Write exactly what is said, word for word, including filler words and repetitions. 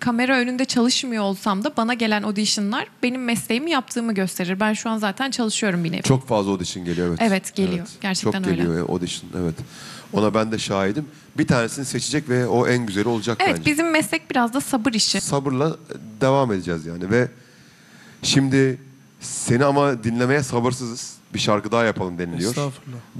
kamera önünde çalışmıyor olsam da bana gelen auditionlar benim mesleğimi yaptığımı gösterir. Ben şu an zaten çalışıyorum bir nevi. Çok fazla audition geliyor, evet. Evet, geliyor. Gerçekten Çok öyle. geliyor audition, evet. Ona ben de şahidim. Bir tanesini seçecek ve o en güzeli olacak Evet, bence. bizim meslek biraz da sabır işi. Sabırla devam edeceğiz yani ve şimdi seni ama dinlemeye sabırsızız. Bir şarkı daha yapalım deniliyor. Estağfurullah.